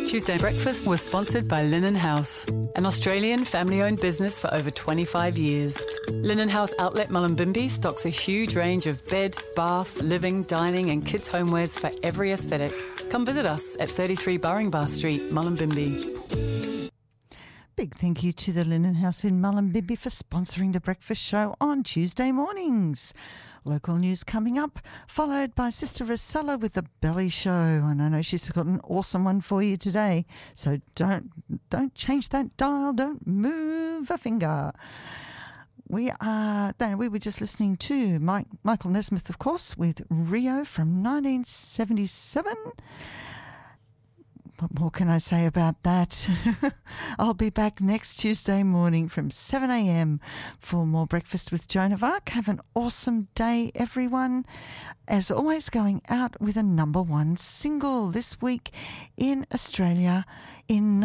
Tuesday Breakfast was sponsored by Linen House, an Australian family-owned business for over 25 years. Linen House Outlet Mullumbimby stocks a huge range of bed, bath, living, dining and kids' homewares for every aesthetic. Come visit us at 33 Burringbar Street, Mullumbimby. Big thank you to the Linen House in Mullumbimby for sponsoring the breakfast show on Tuesday mornings. Local news coming up, followed by Sister Rosella with the Belly Show. And I know she's got an awesome one for you today. So don't change that dial. Don't move a finger. We were just listening to Michael Nesmith, of course, with Rio from 1977. What more can I say about that? I'll be back next Tuesday morning from 7 a.m. for more Breakfast with Joan of Arc. Have an awesome day, everyone. As always, going out with a number one single this week in Australia in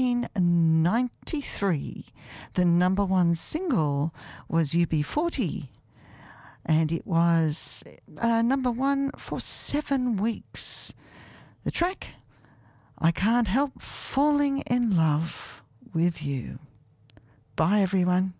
1993. The number one single was UB40. And it was number one for 7 weeks. The track, I Can't Help Falling in Love with You. Bye, everyone.